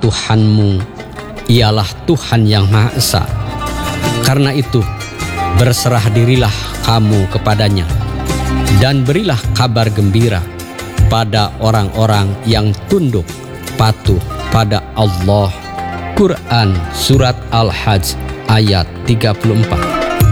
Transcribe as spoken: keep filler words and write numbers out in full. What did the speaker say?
Tuhanmu ialah Tuhan yang Maha Esa. Karena itu, berserah dirilah kamu kepadanya, dan berilah kabar gembira pada orang-orang yang tunduk patuh pada Allah. Quran Surat Al-Hajj ayat tiga puluh empat.